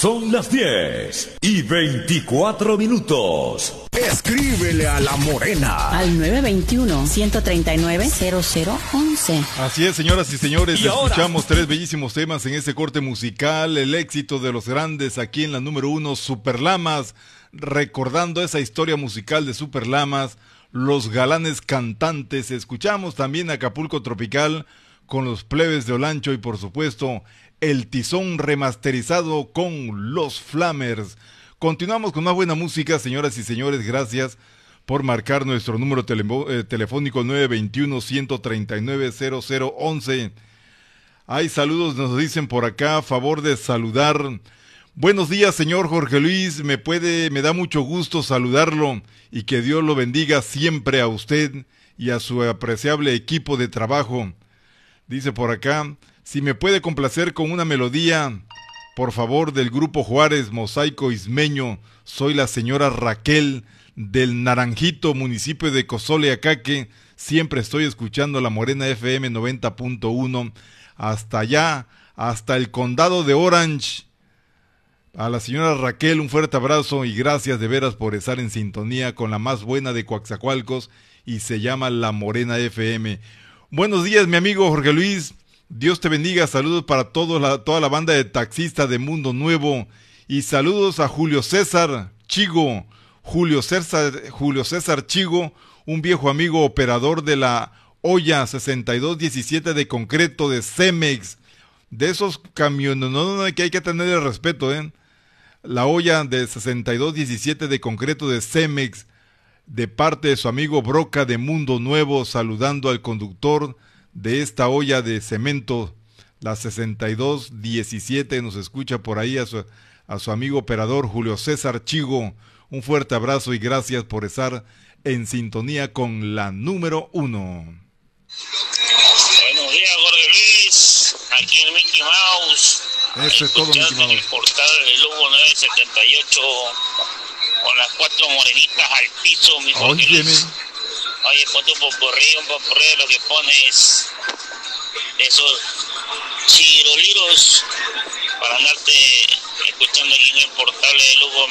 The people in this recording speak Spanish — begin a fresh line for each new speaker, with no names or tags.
Son las 10:24. Escríbele a La Morena
al 921-139-0011.
Así es, señoras y señores, escuchamos tres bellísimos temas en este corte musical, el éxito de los grandes aquí en la número 1, Superlamas, recordando esa historia musical de Superlamas, los galanes cantantes. Escuchamos también Acapulco Tropical con los Plebes de Olancho y por supuesto El Tizón remasterizado con los Flamers. Continuamos con más buena música, señoras y señores. Gracias por marcar nuestro número telefónico 921-139-0011. Hay saludos, nos dicen por acá, a favor de saludar. Buenos días, señor Jorge Luis, me da mucho gusto saludarlo y que Dios lo bendiga siempre a usted y a su apreciable equipo de trabajo. Dice por acá, si me puede complacer con una melodía, por favor, del Grupo Juárez, Mosaico Ismeño. Soy la señora Raquel del Naranjito, municipio de Cozoleacaque. Siempre estoy escuchando La Morena FM 90.1. Hasta allá, hasta el condado de Orange. A la señora Raquel, un fuerte abrazo y gracias de veras por estar en sintonía con la más buena de Coaxacualcos y se llama La Morena FM. Buenos días, mi amigo Jorge Luis. Dios te bendiga, saludos para toda la banda de taxistas de Mundo Nuevo y saludos a Julio César Chigo, Julio César Chigo, un viejo amigo operador de la olla 6217 de concreto de Cemex, de esos camiones, no, que hay que tenerle respeto, la olla de 6217 de concreto de Cemex, de parte de su amigo Broca de Mundo Nuevo, saludando al conductor de esta olla de cemento, la 6217, nos escucha por ahí a su amigo operador Julio César Chigo. Un fuerte abrazo y gracias por estar en sintonía con la número 1.
Buenos días, Jorge Luis, aquí en Mickey Mouse.
Eso es todo, Mickey Mouse.
En el portal de Lugo 978, con las 4 morenitas al piso, mi Jorge Luis. Oye, ponte un popurrí de lo que pones, esos chiroliros, para andarte escuchando aquí en el portal de Lugo